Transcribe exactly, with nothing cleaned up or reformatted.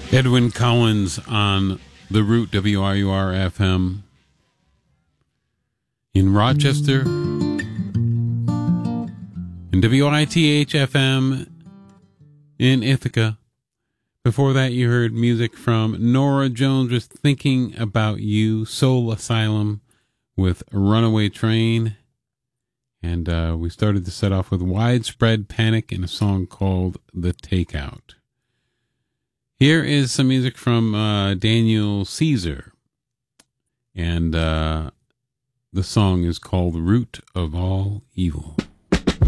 Edwyn Collins on the Root W R U R F M in Rochester, and W I T H F M in Ithaca. Before that, you heard music from Norah Jones with Thinking About You, Soul Asylum with Runaway Train, and uh, we started to set off with Widespread Panic and a song called The Takeout. Here is some music from uh, Daniel Caesar, and uh, the song is called Root of All Evil.